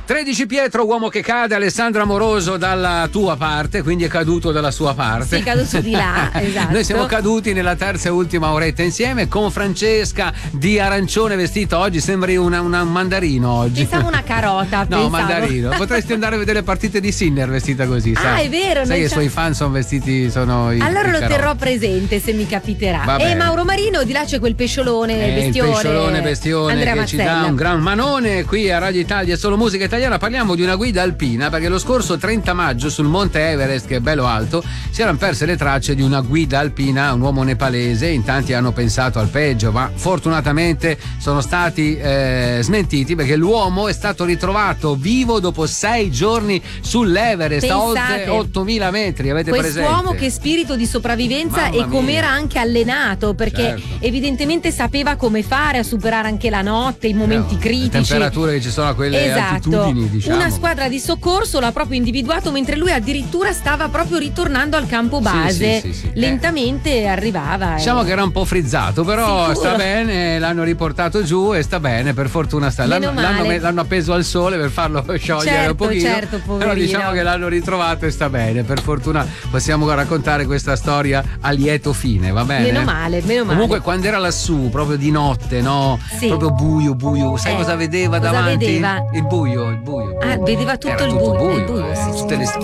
13 Pietro, uomo che cade, Alessandro Amoroso dalla tua parte, quindi è caduto dalla sua parte. Sì, caduto di là, esatto. Noi siamo caduti nella terza e ultima oretta insieme con Francesca di arancione vestita oggi, sembri un mandarino oggi. Pensavo una carota, no, mandarino. Potresti andare a vedere le partite di Sinner vestita così, sai? È vero. Sai che i suoi fan sono vestiti, allora lo carota. terrò presente se mi capiterà. Vabbè. E Mauro Marino, di là c'è quel pesciolone bestione. Il pesciolone bestione Andrea che Mazzella. ci dà un gran manone qui a Radio Italia, solo musica italiana. Parliamo di una guida alpina perché lo scorso 30 maggio sul monte Everest, che è bello alto, si erano perse le tracce di una guida alpina, un uomo nepalese. In tanti hanno pensato al peggio, ma fortunatamente sono stati smentiti, perché l'uomo è stato ritrovato vivo dopo 6 giorni sull'Everest. Pensate, a oltre 8.000 metri. Avete presente? Quest'uomo che spirito di sopravvivenza, Mamma e com'era mia. anche allenato, perché Certo. evidentemente sapeva come fare a superare anche la notte, i momenti critici. Le temperature che ci sono a quelle altitudini, diciamo. Una squadra di soccorso l'ha proprio individuato mentre lui addirittura stava proprio ritornando al campo base. Sì. Lentamente arrivava. Diciamo che era un po' frizzato, però Sicuro. sta bene, l'hanno riportato giù e sta bene, per fortuna sta. L'hanno appeso al sole per farlo sciogliere un pochino. Certo, poverino. Però diciamo che l'hanno ritrovato e sta bene, per fortuna possiamo raccontare questa storia a lieto fine, va bene? Meno male. Comunque quando era lassù, proprio di notte, no? Sì. Proprio buio, sai cosa vedeva cosa davanti? vedeva? Il buio. Vedeva tutto Era il tutto buio. buio, sì. tutte le stelle.